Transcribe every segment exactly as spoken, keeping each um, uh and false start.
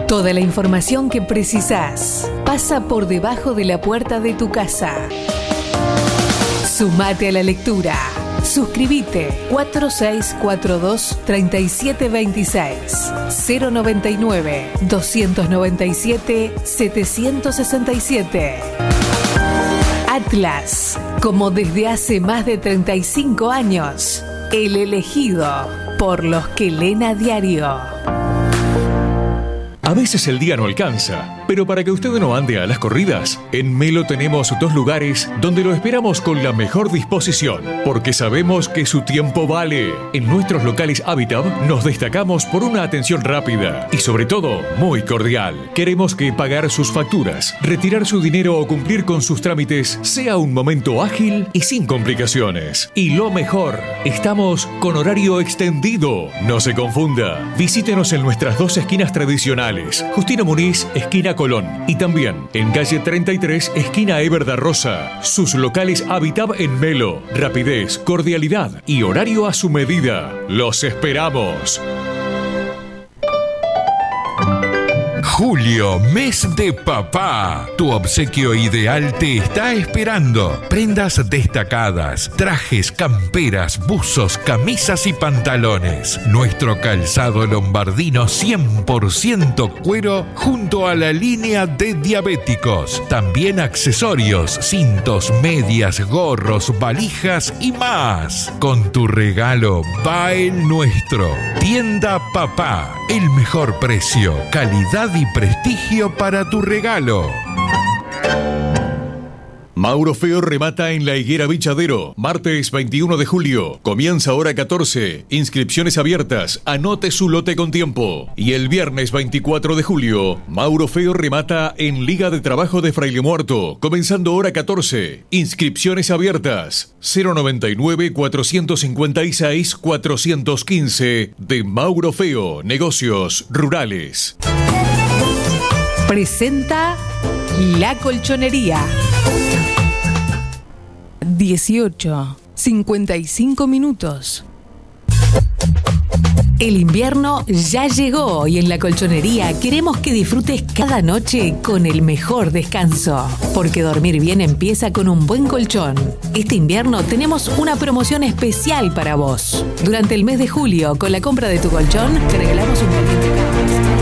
Toda la información que precisás pasa por debajo de la puerta de tu casa. Sumate a la lectura. Suscríbete cuatro seis cuatro dos, tres siete dos seis, cero noventa y nueve, doscientos noventa y siete, setecientos sesenta y siete. Atlas, como desde hace más de treinta y cinco años, el elegido por los que leen a diario. A veces el día no alcanza, pero para que usted no ande a las corridas, en Melo tenemos dos lugares donde lo esperamos con la mejor disposición, porque sabemos que su tiempo vale. En nuestros locales Habitat nos destacamos por una atención rápida y sobre todo muy cordial. Queremos que pagar sus facturas, retirar su dinero o cumplir con sus trámites sea un momento ágil y sin complicaciones. Y lo mejor, estamos con horario extendido. No se confunda, visítenos en nuestras dos esquinas tradicionales. Justino Muniz, esquina Colón, y también en calle treinta y tres, esquina Eber da Rosa. Sus locales Habitat en Melo. Rapidez, cordialidad y horario a su medida. ¡Los esperamos! Julio, mes de papá. Tu obsequio ideal te está esperando. Prendas destacadas, trajes, camperas, buzos, camisas y pantalones. Nuestro calzado lombardino cien por ciento cuero junto a la línea de diabéticos. También accesorios, cintos, medias, gorros, valijas y más. Con tu regalo va el nuestro. Tienda Papá. El mejor precio, calidad y prestigio para tu regalo. Mauro Feo remata en La Higuera Bichadero, martes veintiuno de julio. Comienza hora catorce. Inscripciones abiertas. Anote su lote con tiempo. Y el viernes veinticuatro de julio, Mauro Feo remata en Liga de Trabajo de Fraile Muerto, comenzando hora catorce. Inscripciones abiertas. cero noventa y nueve, cuatrocientos cincuenta y seis, cuatrocientos quince de Mauro Feo, Negocios Rurales. Presenta La Colchonería. dieciocho, cincuenta y cinco minutos. El invierno ya llegó y en La Colchonería queremos que disfrutes cada noche con el mejor descanso. Porque dormir bien empieza con un buen colchón. Este invierno tenemos una promoción especial para vos. Durante el mes de julio, con la compra de tu colchón, te regalamos un caliente cama.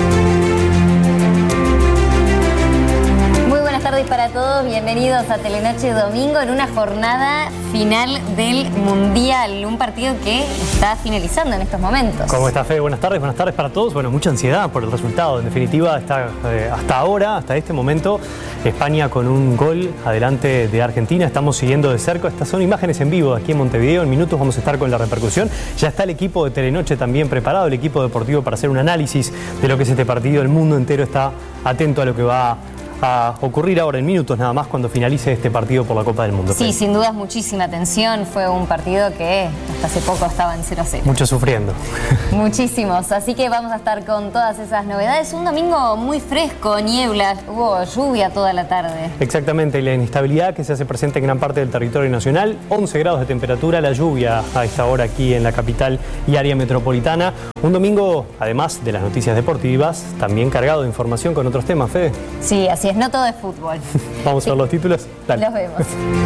Buenas tardes para todos, bienvenidos a Telenoche Domingo en una jornada final del Mundial, un partido que está finalizando en estos momentos. ¿Cómo está, Fe? Buenas tardes, buenas tardes para todos. Bueno, mucha ansiedad por el resultado. En definitiva, está, eh, hasta ahora, hasta este momento, España con un gol adelante de Argentina. Estamos siguiendo de cerca. Estas son imágenes en vivo aquí en Montevideo. En minutos vamos a estar con la repercusión. Ya está el equipo de Telenoche también preparado, el equipo deportivo, para hacer un análisis de lo que es este partido. El mundo entero está atento a lo que va a a ocurrir ahora en minutos nada más cuando finalice este partido por la Copa del Mundo. Sí, sin duda muchísima tensión. Fue un partido que hasta hace poco estaba en cero a cero. Mucho sufriendo. Muchísimos. Así que vamos a estar con todas esas novedades. Un domingo muy fresco, niebla, hubo lluvia toda la tarde. Exactamente, y la inestabilidad que se hace presente en gran parte del territorio nacional. once grados de temperatura, la lluvia a esta hora aquí en la capital y área metropolitana. Un domingo, además de las noticias deportivas, también cargado de información con otros temas, Fede. Sí, así es, no todo es fútbol. Vamos sí. a ver los títulos. Dale. Los vemos.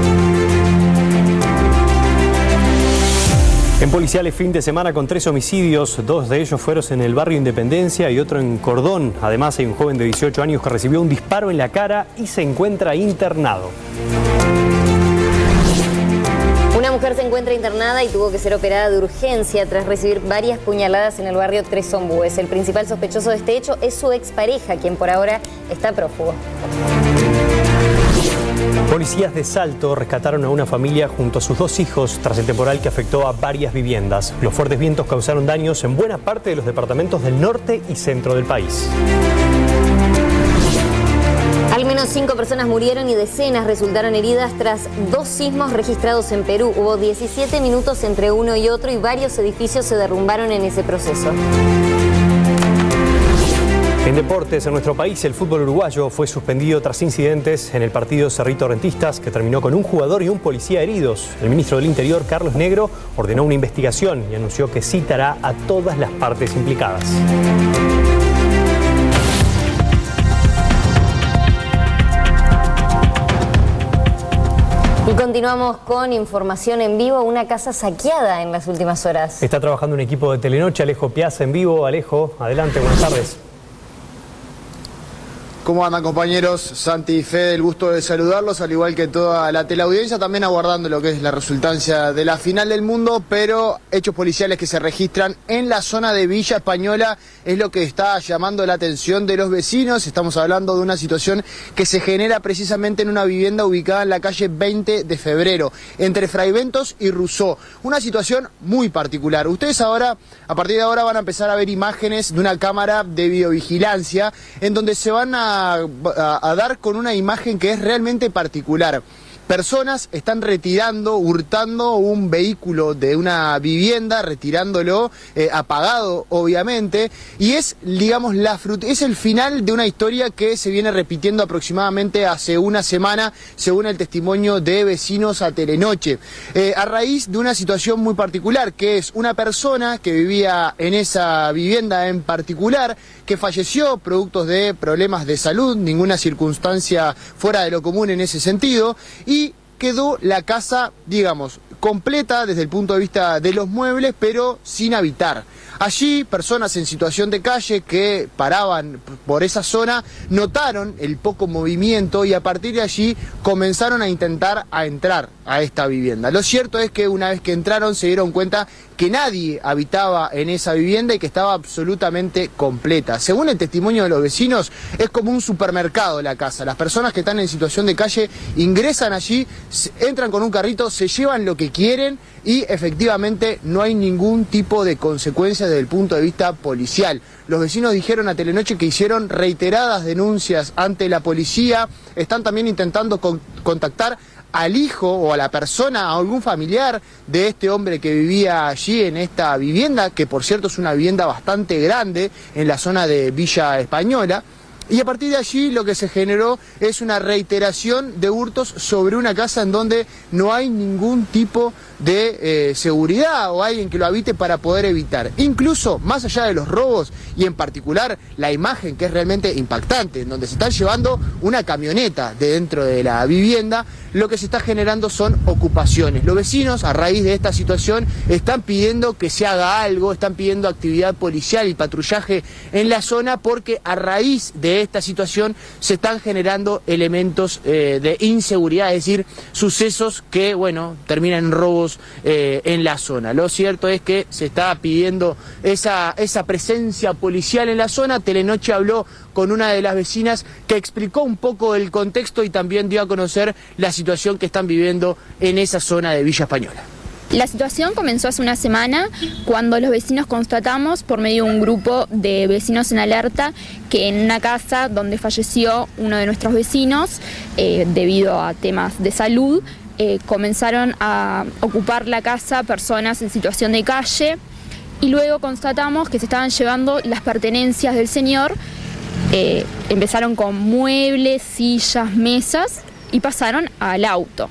En policiales, fin de semana con tres homicidios, dos de ellos fueron en el barrio Independencia y otro en Cordón. Además, hay un joven de dieciocho años que recibió un disparo en la cara y se encuentra internado. Una mujer se encuentra internada y tuvo que ser operada de urgencia tras recibir varias puñaladas en el barrio Tres Ombúes. El principal sospechoso de este hecho es su expareja, quien por ahora está prófugo. Policías de Salto rescataron a una familia junto a sus dos hijos tras el temporal que afectó a varias viviendas. Los fuertes vientos causaron daños en buena parte de los departamentos del norte y centro del país. Al menos cinco personas murieron y decenas resultaron heridas tras dos sismos registrados en Perú. Hubo diecisiete minutos entre uno y otro y varios edificios se derrumbaron en ese proceso. En deportes, en nuestro país, el fútbol uruguayo fue suspendido tras incidentes en el partido Cerrito-Rentistas, que terminó con un jugador y un policía heridos. El ministro del Interior, Carlos Negro, ordenó una investigación y anunció que citará a todas las partes implicadas. Y continuamos con información en vivo, una casa saqueada en las últimas horas. Está trabajando un equipo de Telenoche, Alejo Piazza en vivo. Alejo, adelante, buenas tardes. ¿Cómo andan, compañeros? Santi y Fede, el gusto de saludarlos, al igual que toda la teleaudiencia, también aguardando lo que es la resultancia de la final del mundo, pero hechos policiales que se registran en la zona de Villa Española es lo que está llamando la atención de los vecinos. Estamos hablando de una situación que se genera precisamente en una vivienda ubicada en la calle veinte de febrero, entre Fraiventos y Rousseau. Una situación muy particular. Ustedes ahora, a partir de ahora, van a empezar a ver imágenes de una cámara de videovigilancia en donde se van a A, a, a dar con una imagen que es realmente particular. Personas están retirando, hurtando un vehículo de una vivienda, retirándolo, eh, apagado obviamente, y es, digamos, la frut es el final de una historia que se viene repitiendo aproximadamente hace una semana, según el testimonio de vecinos a Telenoche, eh, a raíz de una situación muy particular, que es una persona que vivía en esa vivienda en particular, que falleció producto de problemas de salud, ninguna circunstancia fuera de lo común en ese sentido, y quedó la casa, digamos, completa desde el punto de vista de los muebles, pero sin habitar. Allí, personas en situación de calle que paraban por esa zona notaron el poco movimiento y a partir de allí comenzaron a intentar a entrar a esta vivienda. Lo cierto es que una vez que entraron se dieron cuenta que nadie habitaba en esa vivienda y que estaba absolutamente completa. Según el testimonio de los vecinos, es como un supermercado la casa. Las personas que están en situación de calle ingresan allí, entran con un carrito, se llevan lo que quieren y efectivamente no hay ningún tipo de consecuencias desde el punto de vista policial. Los vecinos dijeron a Telenoche que hicieron reiteradas denuncias ante la policía, están también intentando con- contactar al hijo o a la persona, a algún familiar de este hombre que vivía allí en esta vivienda, que por cierto es una vivienda bastante grande en la zona de Villa Española. Y a partir de allí lo que se generó es una reiteración de hurtos sobre una casa en donde no hay ningún tipo de eh, seguridad o alguien que lo habite para poder evitar. Incluso más allá de los robos y en particular la imagen que es realmente impactante, en donde se están llevando una camioneta de dentro de la vivienda, lo que se está generando son ocupaciones. Los vecinos a raíz de esta situación están pidiendo que se haga algo, están pidiendo actividad policial y patrullaje en la zona porque a raíz de esta situación se están generando elementos eh, de inseguridad, es decir, sucesos que, bueno, terminan en robos eh, en la zona. Lo cierto es que se está pidiendo esa, esa presencia policial en la zona. Telenoche habló con una de las vecinas que explicó un poco el contexto y también dio a conocer la situación que están viviendo en esa zona de Villa Española. La situación comenzó hace una semana cuando los vecinos constatamos por medio de un grupo de vecinos en alerta que en una casa donde falleció uno de nuestros vecinos eh, debido a temas de salud, eh, comenzaron a ocupar la casa personas en situación de calle y luego constatamos que se estaban llevando las pertenencias del señor, eh, empezaron con muebles, sillas, mesas y pasaron al auto.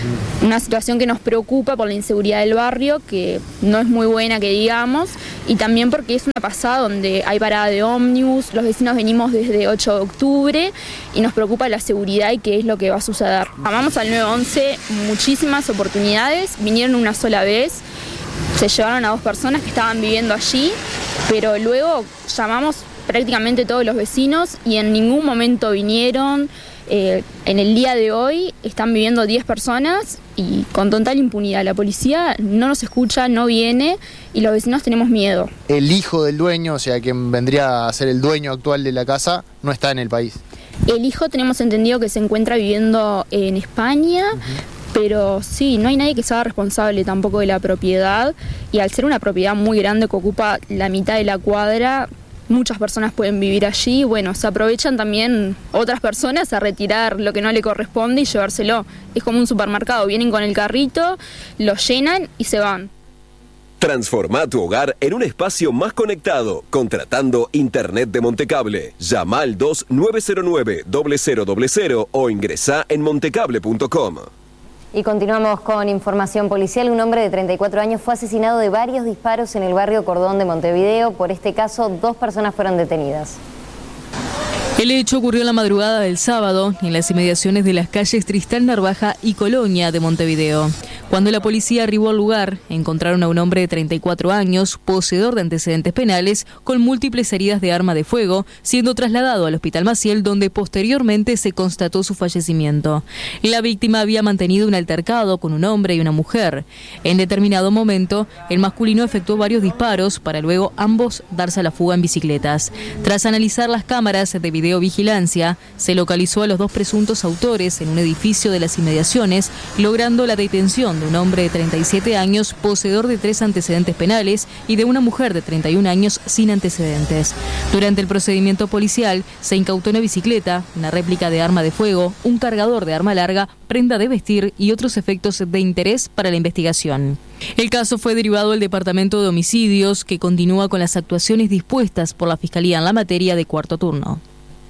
Una situación que nos preocupa por la inseguridad del barrio, que no es muy buena que digamos, y también porque es una pasada donde hay parada de ómnibus, los vecinos venimos desde ocho de octubre y nos preocupa la seguridad y qué es lo que va a suceder. Llamamos al nueve once muchísimas oportunidades, vinieron una sola vez, se llevaron a dos personas que estaban viviendo allí, pero luego llamamos prácticamente todos los vecinos y en ningún momento vinieron. Eh, en el día de hoy están viviendo diez personas y con total impunidad. La policía no nos escucha, no viene y los vecinos tenemos miedo. El hijo del dueño, o sea, quien vendría a ser el dueño actual de la casa, no está en el país. El hijo tenemos entendido que se encuentra viviendo en España, uh-huh. Pero sí, no hay nadie que se haga responsable tampoco de la propiedad y al ser una propiedad muy grande que ocupa la mitad de la cuadra, muchas personas pueden vivir allí, bueno, se aprovechan también otras personas a retirar lo que no le corresponde y llevárselo. Es como un supermercado, vienen con el carrito, lo llenan y se van. Transforma tu hogar en un espacio más conectado, contratando Internet de Montecable. Llama al dos nueve cero nueve cero cero cero cero o ingresa en montecable punto com. Y continuamos con información policial. Un hombre de treinta y cuatro años fue asesinado de varios disparos en el barrio Cordón de Montevideo. Por este caso, dos personas fueron detenidas. El hecho ocurrió en la madrugada del sábado en las inmediaciones de las calles Tristán Narvaja y Colonia de Montevideo. Cuando la policía arribó al lugar, encontraron a un hombre de treinta y cuatro años, poseedor de antecedentes penales, con múltiples heridas de arma de fuego, siendo trasladado al Hospital Maciel, donde posteriormente se constató su fallecimiento. La víctima había mantenido un altercado con un hombre y una mujer. En determinado momento, el masculino efectuó varios disparos para luego ambos darse a la fuga en bicicletas. Tras analizar las cámaras de videovigilancia, se localizó a los dos presuntos autores en un edificio de las inmediaciones, logrando la detención de un hombre de treinta y siete años, poseedor de tres antecedentes penales, y de una mujer de treinta y un años sin antecedentes. Durante el procedimiento policial, se incautó una bicicleta, una réplica de arma de fuego, un cargador de arma larga, prenda de vestir y otros efectos de interés para la investigación. El caso fue derivado al Departamento de Homicidios, que continúa con las actuaciones dispuestas por la Fiscalía en la materia de cuarto turno.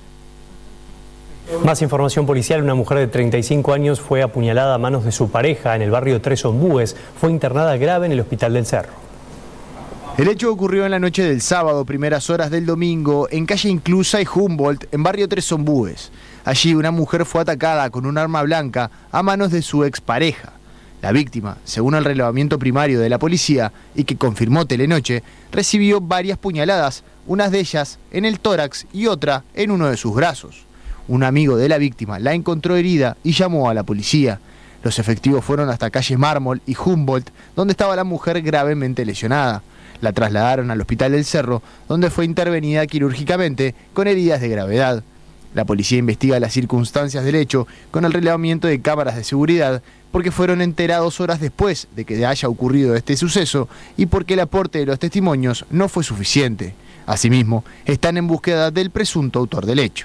Más información policial. Una mujer de treinta y cinco años fue apuñalada a manos de su pareja en el barrio Tres Ombúes. Fue internada grave en el Hospital del Cerro. El hecho ocurrió en la noche del sábado, primeras horas del domingo, en calle Inclusa y Humboldt, en barrio Tres Ombúes. Allí una mujer fue atacada con un arma blanca a manos de su expareja. La víctima, según el relevamiento primario de la policía y que confirmó Telenoche, recibió varias puñaladas, unas de ellas en el tórax y otra en uno de sus brazos. Un amigo de la víctima la encontró herida y llamó a la policía. Los efectivos fueron hasta calle Mármol y Humboldt, donde estaba la mujer gravemente lesionada. La trasladaron al Hospital del Cerro, donde fue intervenida quirúrgicamente con heridas de gravedad. La policía investiga las circunstancias del hecho con el relevamiento de cámaras de seguridad, porque fueron enterados horas después de que haya ocurrido este suceso y porque el aporte de los testimonios no fue suficiente. Asimismo, están en búsqueda del presunto autor del hecho.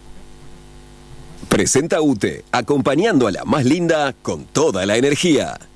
Presenta U T E, acompañando a la más linda con toda la energía.